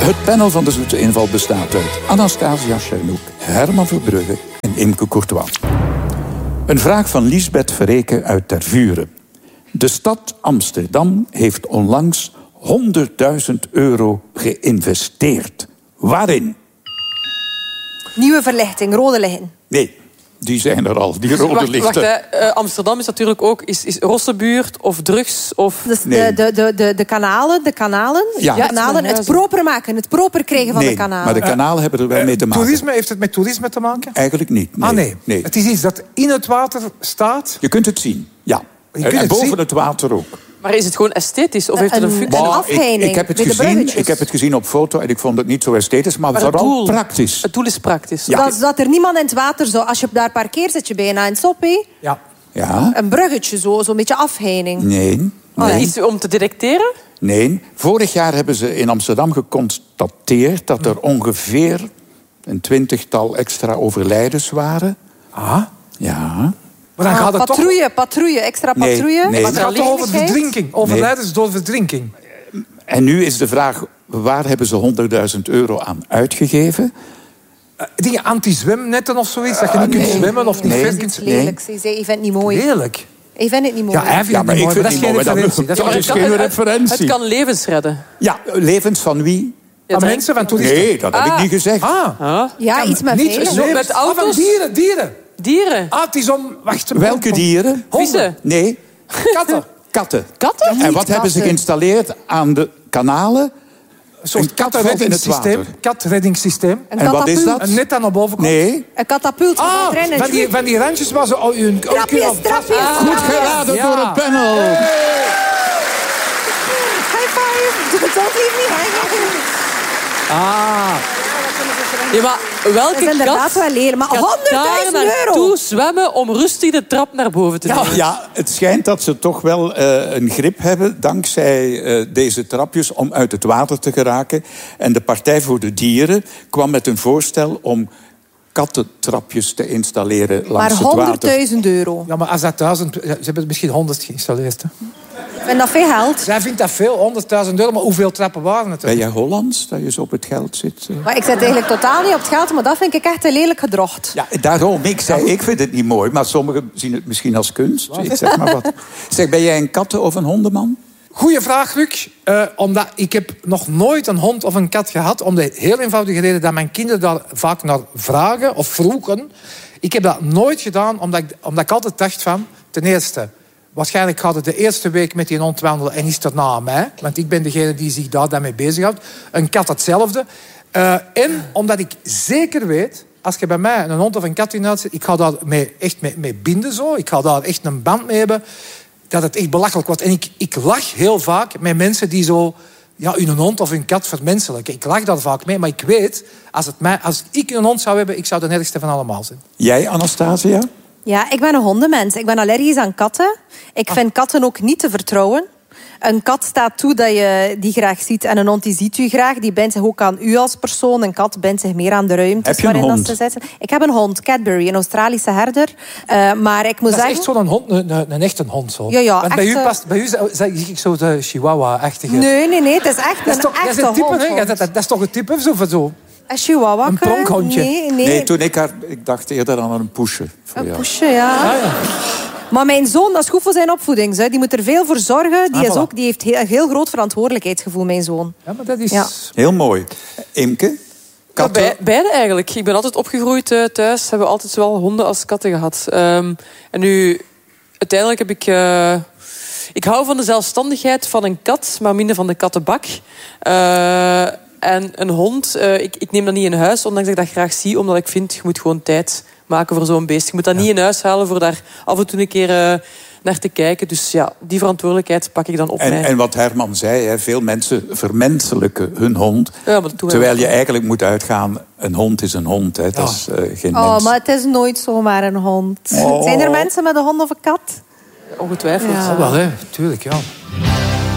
Het panel van de Zoete Inval bestaat uit Anastasia Schernoek, Herman Verbrugge en Imke Courtois. Een vraag van Liesbeth Verreken uit Tervuren. De stad Amsterdam heeft onlangs 100.000 euro geïnvesteerd. Waarin? Nieuwe verlichting, rode lichten. Nee, die zijn er al, die rode lichten. Wacht, Amsterdam is natuurlijk ook is Rossenbuurt of drugs of... Dus Nee. de kanalen, Ja. het proper maken, het proper krijgen van de kanalen. Maar de kanalen hebben er wel mee te maken. Toerisme, heeft het met toerisme te maken? Eigenlijk niet. Nee. Het is iets dat in het water staat. Je kunt het zien, ja. Je kunt En het boven zien? het water ook. Maar is het gewoon esthetisch of heeft het een functie? Een Maar afheining ik heb het bij de gezien. bruggetjes. Ik heb het gezien op foto en ik vond het niet zo esthetisch, maar het vooral doel, praktisch. Het doel is praktisch. Ja. Dat er niemand in het water zou... Als je daar parkeert, zit je bijna in het soppie. Ja. Ja? Een bruggetje, zo'n beetje afheining. Nee. Is het om te detecteren? Nee. Vorig jaar hebben ze in Amsterdam geconstateerd dat er ongeveer een 20-tal extra overlijdens waren. Ah. Ja. Maar dan gaat het Patrouille, extra Nee, patrouille. nee. toch... Het gaat toch over Veiligheid? verdrinking. Overlijdens door verdrinking. En nu is de vraag, waar hebben ze 100.000 euro aan uitgegeven? Dingen anti-zwemnetten of zoiets. Dat je niet kunt zwemmen of niet Nee. ver Dat kunt is lelijk. Hij zei, je vindt het niet mooi. Heerlijk. Ik vind het niet mooi. Ja, hij vindt Ja, het maar niet ik mooi, vind maar het dat is niet geen mooi. Maar referentie. dat is geen referentie. Het kan levens redden. Ja, levens van wie? Van mensen, van toeristen. Nee, dat heb ik niet gezegd. Ja, iets met Niet veiligheid. met auto's? Van dieren. Dieren. Ah, het is om... Wacht, Welke dieren? Vissen. Nee, Katten. katten. Katten? En wat hebben ze geïnstalleerd aan de kanalen? Een soort Een kattenred in het water. Katreddingssysteem. Een En wat is katapult. dat? Een net dat naar boven komt. Nee, Een katapult van het rennen. Van die randjes waar ze... Oh, een Trapjes. goed geraden door het panel. High five. Don't leave me hanging. Ja, maar Dat welke is inderdaad kat wel lelijk. Maar gaat daar 100.000 naartoe euro. zwemmen om rustig de trap naar boven te nemen? Ja, het schijnt dat ze toch wel een grip hebben, dankzij deze trapjes, om uit het water te geraken. En de Partij voor de Dieren kwam met een voorstel om kattentrapjes te installeren langs het water. Maar 100.000 euro. Ja, maar als dat 1000... Ze hebben misschien 100 geïnstalleerd. Hè. Ik vind dat veel geld. Zij vindt dat veel, 100.000 euro. Maar hoeveel trappen waren het? Ben jij Hollands, dat je zo op het geld zit? Maar ik zit eigenlijk totaal niet op het geld, maar dat vind ik echt een lelijk gedrocht. Ja, daarom. Ik vind het niet mooi, maar sommigen zien het misschien als kunst. Ik zeg maar wat. Zeg, ben jij een katten- of een hondenman? Goeie vraag, Luc. Omdat ik heb nog nooit een hond of een kat gehad. Om de heel eenvoudige reden dat mijn kinderen daar vaak naar vragen of vroegen. Ik heb dat nooit gedaan, omdat ik altijd dacht van... Ten eerste, waarschijnlijk gaat het de eerste week met die hond wandelen en is het na aan mij. Want ik ben degene die zich daar dan mee bezighoudt. Een kat hetzelfde. En omdat ik zeker weet... Als je bij mij een hond of een kat in huis zit... Ik ga daar echt mee binden zo. Ik ga daar echt een band mee hebben... dat het echt belachelijk wordt. En ik lach heel vaak met mensen die zo... Ja, hun hond of hun kat vermenselijken. Ik lach daar vaak mee, maar ik weet... Als ik een hond zou hebben, ik zou de ergste van allemaal zijn. Jij, Anastasia? Ja, ik ben een hondenmens. Ik ben allergisch aan katten. Ik vind katten ook niet te vertrouwen. Een kat staat toe dat je die graag ziet. En een hond die ziet u graag. Die bindt zich ook aan u als persoon. Een kat bindt zich meer aan de ruimte. Heb je een hond? ze zitten. Ik heb een hond, Cadbury, een Australische herder. Maar ik moet Dat is zeggen... echt zo'n hond, een echte hond. Zo. Ja, Want bij echt, u zie ik zo de chihuahua-achtige... Nee, het is echt Dat is een toch, echte dat is een hond. type, hè? Dat is toch een type zo? Een chihuahua. Een pronkhondje. Nee. Nee, toen ik dacht eerder aan een poesje. Een poesje, ja. Maar mijn zoon, dat is goed voor zijn opvoeding. Die moet er veel voor zorgen. Die heeft een heel groot verantwoordelijkheidsgevoel, mijn zoon. Ja, maar dat is... Ja. Heel mooi. Imke? Katten? Ja, beide eigenlijk. Ik ben altijd opgegroeid thuis. Hebben altijd zowel honden als katten gehad. En nu, uiteindelijk heb ik... Ik hou van de zelfstandigheid van een kat, maar minder van de kattenbak. En een hond, ik neem dat niet in huis, ondanks dat ik dat graag zie. Omdat ik vind, je moet gewoon tijd maken voor zo'n beest. Je moet dat niet in huis halen voor daar af en toe een keer naar te kijken. Dus ja, die verantwoordelijkheid pak ik dan op mij. En wat Herman zei, hè, veel mensen vermenselijken hun hond. Ja, maar dat terwijl je eigenlijk moet uitgaan, een hond is een hond. Hè. Dat is geen mens. Maar het is nooit zomaar een hond. Oh. Zijn er mensen met een hond of een kat? Ongetwijfeld. Ja. Oh, wel, hè. Tuurlijk, ja.